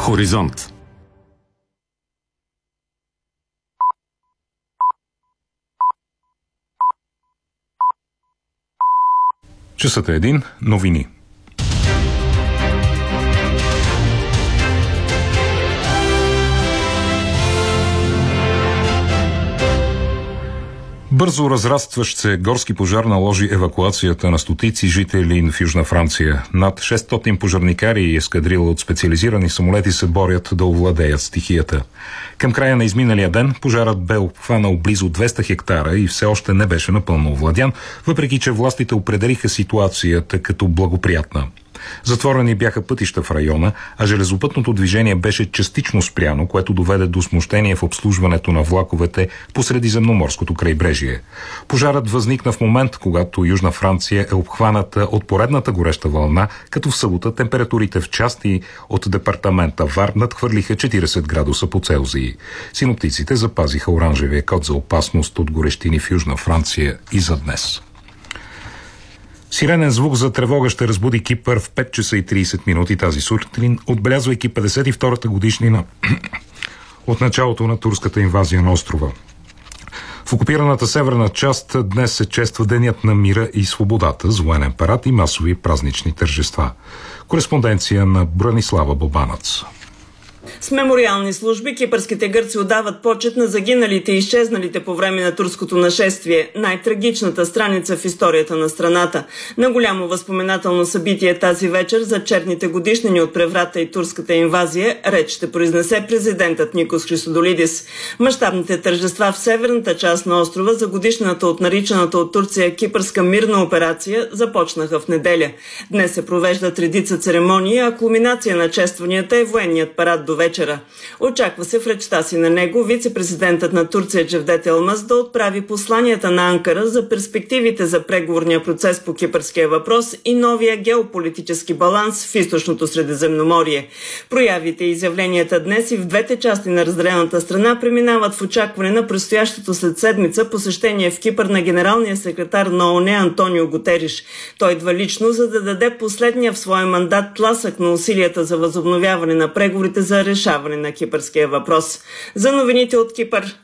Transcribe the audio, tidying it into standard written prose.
Хоризонт. Часът е 1. Новини. Бързо разрастващ се горски пожар наложи евакуацията на стотици жители в Южна Франция. Над 600 пожарникари и ескадрила от специализирани самолети се борят да овладеят стихията. Към края на изминалия ден пожарът бе обхванал близо 200 хектара и все още не беше напълно овладян, въпреки че властите определиха ситуацията като благоприятна. Затворени бяха пътища в района, а железопътното движение беше частично спряно, което доведе до смущение в обслужването на влаковете по Средиземноморското крайбрежие. Пожарът възникна в момент, когато Южна Франция е обхваната от поредната гореща вълна, като в събота температурите в части от департамента Вар надхвърлиха 40 градуса по Целзий. Синоптиците запазиха оранжевия код за опасност от горещини в Южна Франция и за днес. Сиренен звук за тревога ще разбуди Кипър в 5 часа и 30 минути тази сутрин, отбелязвайки 52-та годишнина от началото на турската инвазия на острова. В окупираната северна част днес се чества Денят на мира и свободата с военен парад и масови празнични тържества. Кореспонденция на Бранислава Бобанац. С мемориални служби кипърските гърци отдават почет на загиналите и изчезналите по време на турското нашествие, най-трагичната страница в историята на страната. На голямо възпоменателно събитие тази вечер за черните годишнини от преврата и турската инвазия реч ще произнесе президентът Никос Христодолидис. Мащабните тържества в северната част на острова за годишнината от наричаната от Турция кипърска мирна операция започнаха в неделя. Днес се провеждат редица церемонии, а кулминация на честванията е военният парад до вечера. Очаква се в речта си на него вице-президентът на Турция Джевдет Елмаз да отправи посланията на Анкара за перспективите за преговорния процес по кипърския въпрос и новия геополитически баланс в източното Средиземноморие. Проявите и изявленията днес и в двете части на разделената страна преминават в очакване на предстоящото след седмица посещение в Кипър на генералния секретар на ООН Антонио Гутериш. Той идва лично, за да даде последния в своя мандат тласък на усилията за възобновяване на преговорите за решаване на кипърския въпрос. За новините от Кипър,